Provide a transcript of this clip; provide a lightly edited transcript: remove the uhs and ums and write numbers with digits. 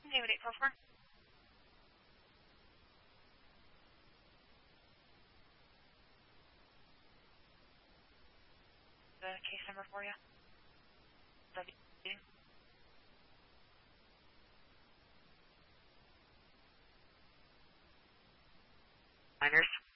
David 844. The case number for you? W. Miners.